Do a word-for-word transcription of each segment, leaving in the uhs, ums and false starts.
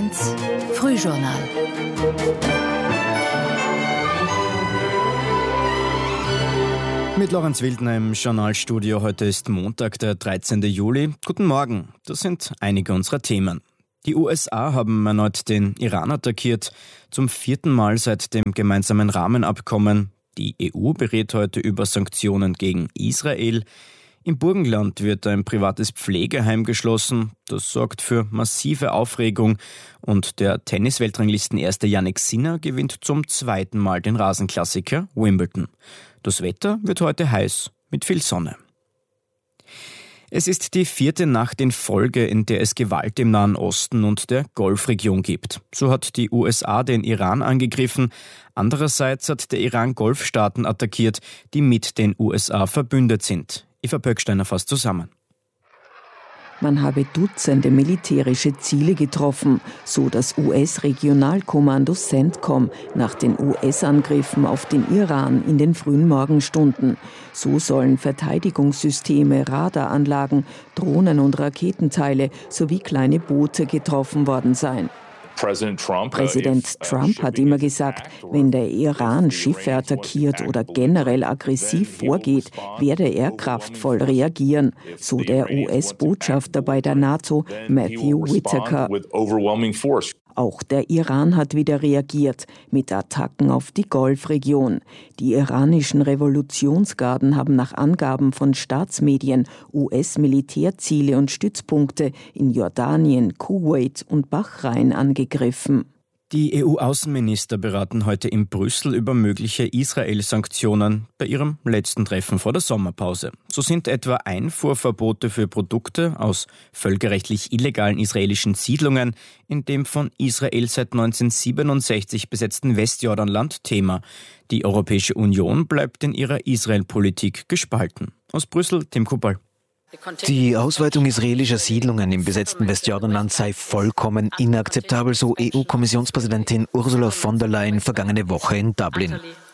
eins Frühjournal. Mit Lorenz Wildner im Journalstudio. Heute ist Montag, der dreizehnten Juli. Guten Morgen. Das sind einige unserer Themen. Die U S A haben erneut den Iran attackiert, zum vierten Mal seit dem gemeinsamen Rahmenabkommen. Die E U berät heute über Sanktionen gegen Israel. Im Burgenland wird ein privates Pflegeheim geschlossen. Das sorgt für massive Aufregung. Und der Tennis-Weltranglisten-Erste Jannik Sinner gewinnt zum zweiten Mal den Rasenklassiker Wimbledon. Das Wetter wird heute heiß mit viel Sonne. Es ist die vierte Nacht in Folge, in der es Gewalt im Nahen Osten und der Golfregion gibt. So hat die U S A den Iran angegriffen. Andererseits hat der Iran Golfstaaten attackiert, die mit den U S A verbündet sind. Eva Pöcksteiner fasst zusammen. Man habe Dutzende militärische Ziele getroffen, so das U S-Regionalkommando CENTCOM nach den U S-Angriffen auf den Iran in den frühen Morgenstunden. So sollen Verteidigungssysteme, Radaranlagen, Drohnen und Raketenteile sowie kleine Boote getroffen worden sein. Präsident Trump hat immer gesagt, wenn der Iran Schiffe attackiert oder generell aggressiv vorgeht, werde er kraftvoll reagieren, so der U S-Botschafter bei der NATO, Matthew Whitaker. Auch der Iran hat wieder reagiert mit Attacken auf die Golfregion. Die iranischen Revolutionsgarden haben nach Angaben von Staatsmedien U S-Militärziele und Stützpunkte in Jordanien, Kuwait und Bahrain angegriffen. Die E U-Außenminister beraten heute in Brüssel über mögliche Israel-Sanktionen bei ihrem letzten Treffen vor der Sommerpause. So sind etwa Einfuhrverbote für Produkte aus völkerrechtlich illegalen israelischen Siedlungen in dem von Israel seit neunzehnhundertsiebenundsechzig besetzten Westjordanland Thema. Die Europäische Union bleibt in ihrer Israel-Politik gespalten. Aus Brüssel, Tim Kuppel. Die Ausweitung israelischer Siedlungen im besetzten Westjordanland sei vollkommen inakzeptabel, so E U-Kommissionspräsidentin Ursula von der Leyen vergangene Woche in Dublin.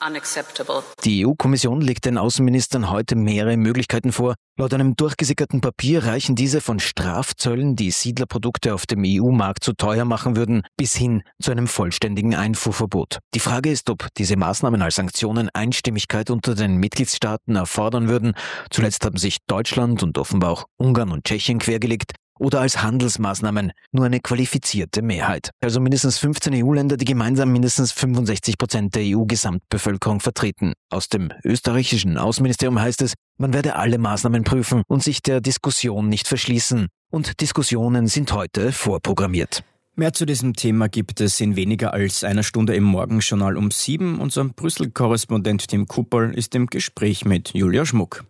Die E U-Kommission legt den Außenministern heute mehrere Möglichkeiten vor. Laut einem durchgesickerten Papier reichen diese von Strafzöllen, die Siedlerprodukte auf dem E U-Markt zu teuer machen würden, bis hin zu einem vollständigen Einfuhrverbot. Die Frage ist, ob diese Maßnahmen als Sanktionen Einstimmigkeit unter den Mitgliedstaaten erfordern würden. Zuletzt haben sich Deutschland und offenbar auch Ungarn und Tschechien quergelegt. Oder als Handelsmaßnahmen nur eine qualifizierte Mehrheit. Also mindestens fünfzehn E U-Länder, die gemeinsam mindestens fünfundsechzig Prozent der E U-Gesamtbevölkerung vertreten. Aus dem österreichischen Außenministerium heißt es, man werde alle Maßnahmen prüfen und sich der Diskussion nicht verschließen. Und Diskussionen sind heute vorprogrammiert. Mehr zu diesem Thema gibt es in weniger als einer Stunde im Morgenjournal um sieben. Unser Brüssel-Korrespondent Tim Kuppel ist im Gespräch mit Julia Schmuck.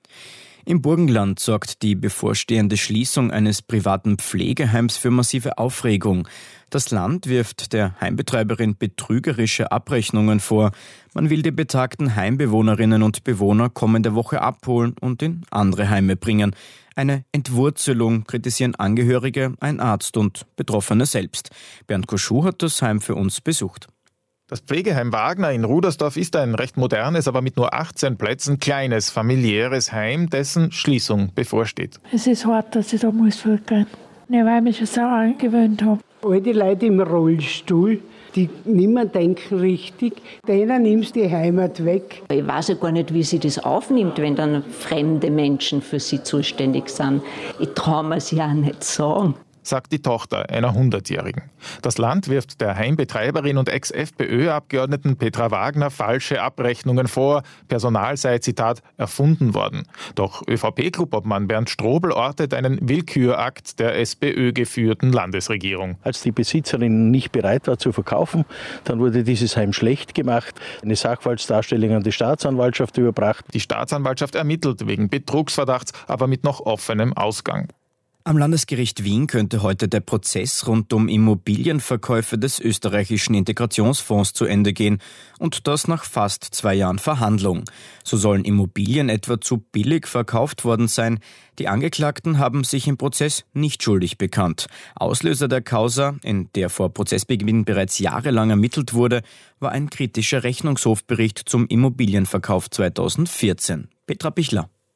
Im Burgenland sorgt die bevorstehende Schließung eines privaten Pflegeheims für massive Aufregung. Das Land wirft der Heimbetreiberin betrügerische Abrechnungen vor. Man will die betagten Heimbewohnerinnen und Bewohner kommende Woche abholen und in andere Heime bringen. Eine Entwurzelung kritisieren Angehörige, ein Arzt und Betroffene selbst. Bernd Koschuh hat das Heim für uns besucht. Das Pflegeheim Wagner in Rudersdorf ist ein recht modernes, aber mit nur achtzehn Plätzen kleines, familiäres Heim, dessen Schließung bevorsteht. Es ist hart, dass ich da muss weggehen, weil ich mich schon so angewöhnt habe. All die Leute im Rollstuhl, die nicht mehr denken richtig, denen nimmst du die Heimat weg. Ich weiß ja gar nicht, wie sie das aufnimmt, wenn dann fremde Menschen für sie zuständig sind. Ich traue mir es ja auch nicht sagen, sagt die Tochter einer hundertjährigen. Das Land wirft der Heimbetreiberin und Ex-FPÖ-Abgeordneten Petra Wagner falsche Abrechnungen vor. Personal sei, Zitat, erfunden worden. Doch ÖVP-Clubobmann Bernd Strobel ortet einen Willkürakt der SPÖ-geführten Landesregierung. Als die Besitzerin nicht bereit war zu verkaufen, dann wurde dieses Heim schlecht gemacht, eine Sachverhaltsdarstellung an die Staatsanwaltschaft überbracht. Die Staatsanwaltschaft ermittelt wegen Betrugsverdachts, aber mit noch offenem Ausgang. Am Landesgericht Wien könnte heute der Prozess rund um Immobilienverkäufe des österreichischen Integrationsfonds zu Ende gehen. Und das nach fast zwei Jahren Verhandlung. So sollen Immobilien etwa zu billig verkauft worden sein. Die Angeklagten haben sich im Prozess nicht schuldig bekannt. Auslöser der Causa, in der vor Prozessbeginn bereits jahrelang ermittelt wurde, war ein kritischer Rechnungshofbericht zum Immobilienverkauf zweitausendvierzehn. Petra Pichler.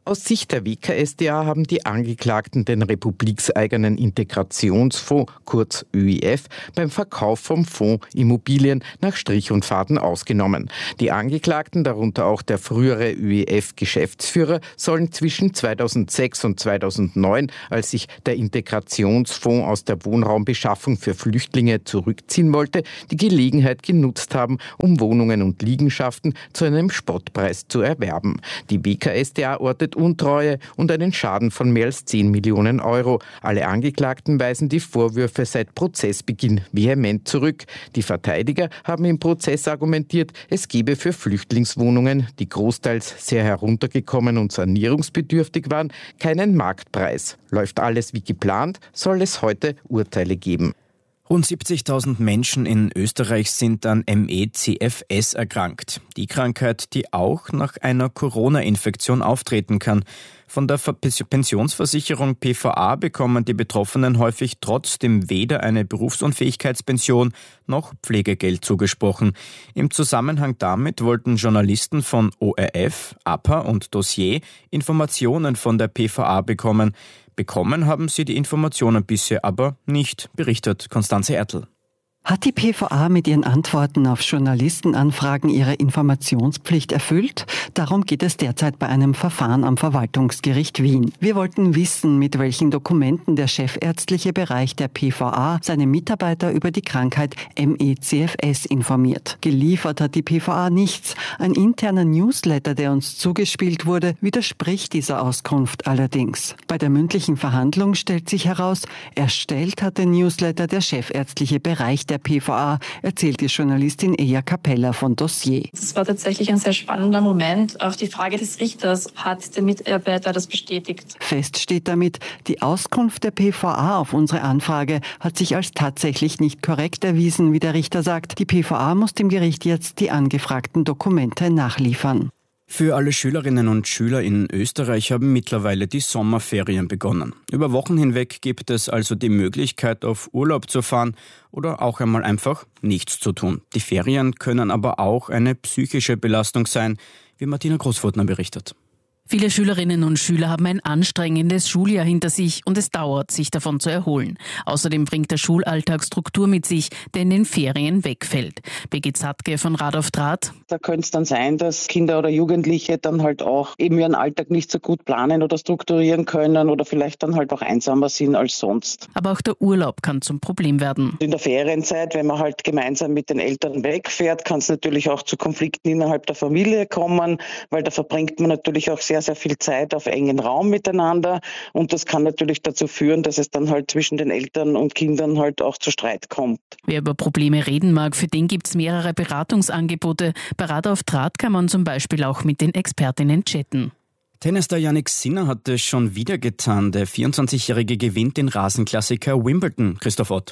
Aus Sicht der W K S d A haben die Angeklagten den republikseigenen Integrationsfonds, kurz Ö I F, beim Verkauf vom Fonds Immobilien nach Strich und Faden ausgenommen. Die Angeklagten, darunter auch der frühere Ö I F-Geschäftsführer, sollen zwischen zweitausendsechs und zweitausendneun, als sich der Integrationsfonds aus der Wohnraumbeschaffung für Flüchtlinge zurückziehen wollte, die Gelegenheit genutzt haben, um Wohnungen und Liegenschaften zu einem Spottpreis zu erwerben. Die W K S d A ortet Untreue und einen Schaden von mehr als zehn Millionen Euro. Alle Angeklagten weisen die Vorwürfe seit Prozessbeginn vehement zurück. Die Verteidiger haben im Prozess argumentiert, es gebe für Flüchtlingswohnungen, die großteils sehr heruntergekommen und sanierungsbedürftig waren, keinen Marktpreis. Läuft alles wie geplant, soll es heute Urteile geben. Rund siebzigtausend Menschen in Österreich sind an M E C F S erkrankt. Die Krankheit, die auch nach einer Corona-Infektion auftreten kann. Von der Pensionsversicherung P V A bekommen die Betroffenen häufig trotzdem weder eine Berufsunfähigkeitspension noch Pflegegeld zugesprochen. Im Zusammenhang damit wollten Journalisten von O R F, A P A und Dossier Informationen von der P V A bekommen. Bekommen haben sie die Informationen bisher aber nicht, berichtet Konstanze Ertl. Hat die P V A mit ihren Antworten auf Journalistenanfragen ihre Informationspflicht erfüllt? Darum geht es derzeit bei einem Verfahren am Verwaltungsgericht Wien. Wir wollten wissen, mit welchen Dokumenten der chefärztliche Bereich der P V A seine Mitarbeiter über die Krankheit M E C F S informiert. Geliefert hat die P V A nichts. Ein interner Newsletter, der uns zugespielt wurde, widerspricht dieser Auskunft allerdings. Bei der mündlichen Verhandlung stellt sich heraus, erstellt hat den Newsletter der chefärztliche Bereich der P V A, erzählt die Journalistin Eja Capella von Dossier. Es war tatsächlich ein sehr spannender Moment. Auf die Frage des Richters hat der Mitarbeiter das bestätigt. Fest steht damit, die Auskunft der P V A auf unsere Anfrage hat sich als tatsächlich nicht korrekt erwiesen, wie der Richter sagt. Die P V A muss dem Gericht jetzt die angefragten Dokumente nachliefern. Für alle Schülerinnen und Schüler in Österreich haben mittlerweile die Sommerferien begonnen. Über Wochen hinweg gibt es also die Möglichkeit, auf Urlaub zu fahren oder auch einmal einfach nichts zu tun. Die Ferien können aber auch eine psychische Belastung sein, wie Martina Großfurtner berichtet. Viele Schülerinnen und Schüler haben ein anstrengendes Schuljahr hinter sich und es dauert, sich davon zu erholen. Außerdem bringt der Schulalltag Struktur mit sich, der in den Ferien wegfällt. Birgit Sattke von Rad auf Draht. Da könnte es dann sein, dass Kinder oder Jugendliche dann halt auch eben ihren Alltag nicht so gut planen oder strukturieren können oder vielleicht dann halt auch einsamer sind als sonst. Aber auch der Urlaub kann zum Problem werden. In der Ferienzeit, wenn man halt gemeinsam mit den Eltern wegfährt, kann es natürlich auch zu Konflikten innerhalb der Familie kommen, weil da verbringt man natürlich auch sehr sehr viel Zeit auf engen Raum miteinander und das kann natürlich dazu führen, dass es dann halt zwischen den Eltern und Kindern halt auch zu Streit kommt. Wer über Probleme reden mag, für den gibt es mehrere Beratungsangebote. Bei Rad auf Draht kann man zum Beispiel auch mit den Expertinnen chatten. Tennisstar Jannik Sinner hat es schon wieder getan. Der vierundzwanzigjährige gewinnt den Rasenklassiker Wimbledon. Christoph Ott.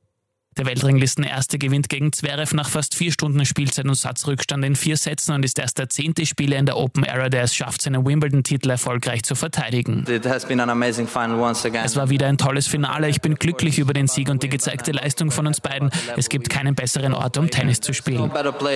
Der Weltranglisten-Erste gewinnt gegen Zverev nach fast vier Stunden Spielzeit und Satzrückstand in vier Sätzen und ist erst der zehnte Spieler in der Open-Era, der es schafft, seinen Wimbledon-Titel erfolgreich zu verteidigen. It has been an amazing final once again. Es war wieder ein tolles Finale. Ich bin glücklich über den Sieg und die gezeigte Leistung von uns beiden. Es gibt keinen besseren Ort, um Tennis zu spielen.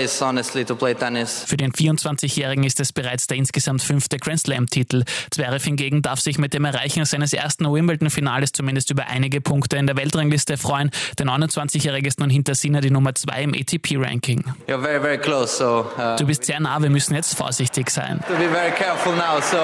Für den vierundzwanzigjährigen ist es bereits der insgesamt fünfte Grand Slam-Titel. Zverev hingegen darf sich mit dem Erreichen seines ersten Wimbledon-Finales zumindest über einige Punkte in der Weltrangliste freuen. Der neunundzwanzigjährige ist nun hinter Sinner die Nummer zwei im A T P-Ranking. You're very, very close, so, uh, du bist sehr nah, wir müssen jetzt vorsichtig sein. To be very careful now, so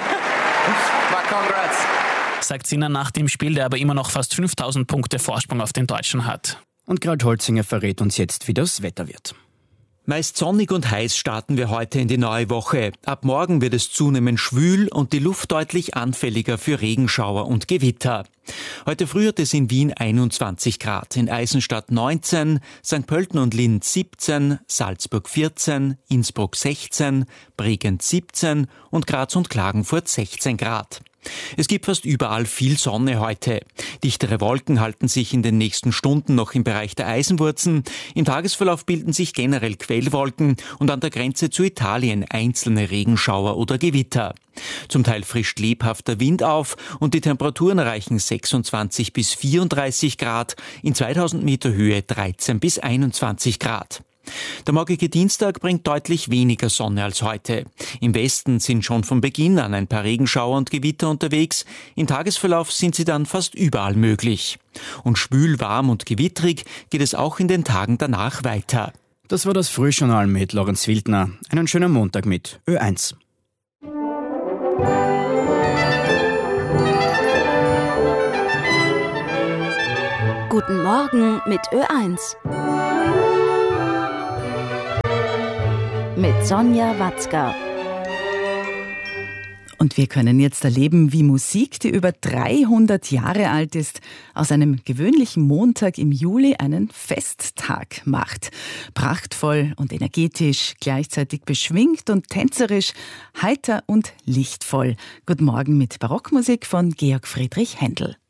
but congrats. Sagt Sinner nach dem Spiel, der aber immer noch fast fünftausend Punkte Vorsprung auf den Deutschen hat. Und Gerald Holzinger verrät uns jetzt, wie das Wetter wird. Meist sonnig und heiß starten wir heute in die neue Woche. Ab morgen wird es zunehmend schwül und die Luft deutlich anfälliger für Regenschauer und Gewitter. Heute früh hat es in Wien einundzwanzig Grad, in Eisenstadt neunzehn, Sankt Pölten und Linz siebzehn, Salzburg vierzehn, Innsbruck sechzehn, Bregenz siebzehn und Graz und Klagenfurt sechzehn Grad. Es gibt fast überall viel Sonne heute. Dichtere Wolken halten sich in den nächsten Stunden noch im Bereich der Eisenwurzen. Im Tagesverlauf bilden sich generell Quellwolken und an der Grenze zu Italien einzelne Regenschauer oder Gewitter. Zum Teil frischt lebhafter Wind auf und die Temperaturen erreichen sechsundzwanzig bis vierunddreißig Grad, in zweitausend Meter Höhe dreizehn bis einundzwanzig Grad. Der morgige Dienstag bringt deutlich weniger Sonne als heute. Im Westen sind schon von Beginn an ein paar Regenschauer und Gewitter unterwegs. Im Tagesverlauf sind sie dann fast überall möglich. Und schwül, warm und gewittrig geht es auch in den Tagen danach weiter. Das war das Frühjournal mit Lorenz Wildner. Einen schönen Montag mit Ö eins. Guten Morgen mit Ö eins. Mit Sonja Watzka. Und wir können jetzt erleben, wie Musik, die über dreihundert Jahre alt ist, aus einem gewöhnlichen Montag im Juli einen Festtag macht. Prachtvoll und energetisch, gleichzeitig beschwingt und tänzerisch, heiter und lichtvoll. Guten Morgen mit Barockmusik von Georg Friedrich Händel.